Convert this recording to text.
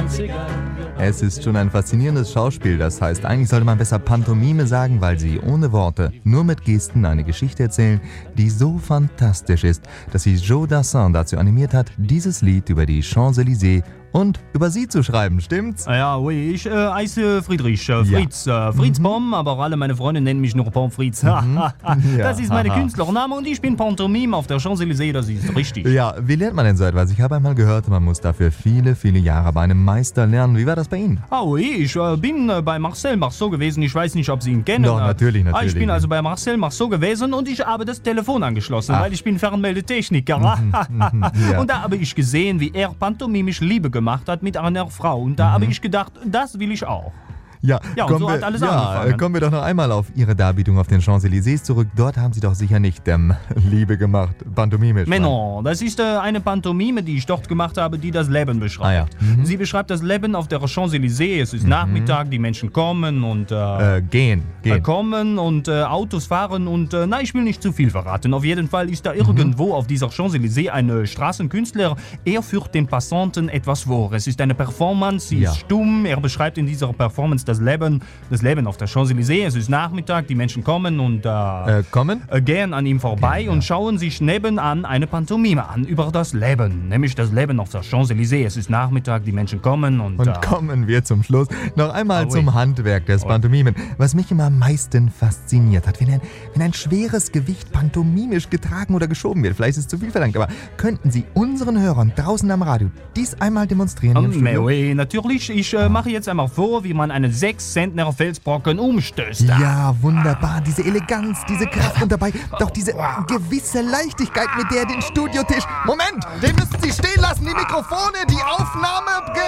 ganz egal. Es ist schon ein faszinierendes Schauspiel, das heißt, eigentlich sollte man besser Pantomime sagen, weil sie ohne Worte, nur mit Gesten eine Geschichte erzählen, die so fantastisch ist, dass sich Joe Dassin dazu animiert hat, dieses Lied über die Champs-Élysées und über sie zu schreiben, stimmt's? Ja, oui, ich heiße Friedrich, Fritz, Fritz Pomm, aber auch alle meine Freunde nennen mich nur Pomm Fritz. Das ist meine Künstlername und ich bin Pantomime auf der Champs-Élysées, das ist richtig. Ja, wie lernt man denn so etwas? Ich habe einmal gehört, man muss dafür viele, viele Jahre bei einem Meister lernen. Wie war das bei Ihnen? Ah, oui, ich bin bei Marcel Marceau gewesen, ich weiß nicht, ob Sie ihn kennen. Doch, natürlich. Ich bin also bei Marcel Marceau gewesen und ich habe das Telefon angeschlossen, weil ich bin Fernmeldetechniker. Ja. Und da habe ich gesehen, wie er pantomimisch Liebe gemacht hat mit einer Frau. Und da habe ich gedacht, das will ich auch. Ja, und so hat alles angefangen. Kommen wir doch noch einmal auf Ihre Darbietung auf den Champs-Élysées zurück. Dort haben Sie doch sicher nicht Liebe gemacht, pantomimisch. Mais non, das ist eine Pantomime, die ich dort gemacht habe, die das Leben beschreibt. Sie beschreibt das Leben auf der Champs-Élysées. Es ist Nachmittag, die Menschen kommen und gehen. Kommen und Autos fahren und ich will nicht zu viel verraten. Auf jeden Fall ist da irgendwo auf dieser Champs-Élysées ein Straßenkünstler. Er führt den Passanten etwas vor. Es ist eine Performance, sie ist stumm. Er beschreibt in dieser Performance das Leben auf der Champs-Élysées. Es ist Nachmittag, die Menschen kommen und gehen an ihm vorbei und schauen sich nebenan eine Pantomime an über das Leben, nämlich das Leben auf der Champs-Élysées. Es ist Nachmittag, die Menschen kommen und kommen wir zum Schluss noch einmal zum Handwerk des Pantomimen. Was mich immer am meisten fasziniert hat, wenn ein schweres Gewicht pantomimisch getragen oder geschoben wird. Vielleicht ist es zu viel verlangt, aber könnten Sie unseren Hörern draußen am Radio dies einmal demonstrieren? Oui, natürlich. Ich mache jetzt einmal vor, wie man einen 6-Zentner Felsbrocken umstößt. Ja, wunderbar. Diese Eleganz, diese Kraft und dabei doch diese gewisse Leichtigkeit, mit der den Studiotisch... Moment, den müssen Sie stehen lassen, die Mikrofone, die Aufnahme